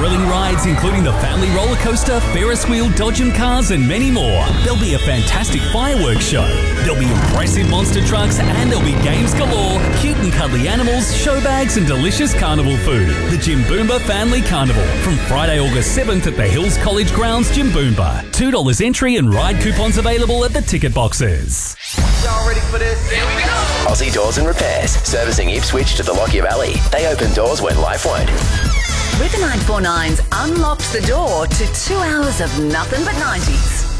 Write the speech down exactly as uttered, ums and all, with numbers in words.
thrilling rides including the family roller coaster, Ferris wheel, Dodgem cars and many more. There'll be a fantastic fireworks show. There'll be impressive monster trucks and there'll be games galore, cute and cuddly animals, show bags and delicious carnival food. The Jimboomba Family Carnival from Friday, August seventh at the Hills College Grounds, Jimboomba. two dollars entry and ride coupons available at the ticket boxes. Y'all ready for this? Here we go! Aussie Doors and Repairs, servicing Ipswich to the Lockyer Valley. They open doors when life won't. River nine four nines unlocked the door to two hours of nothing but nineties.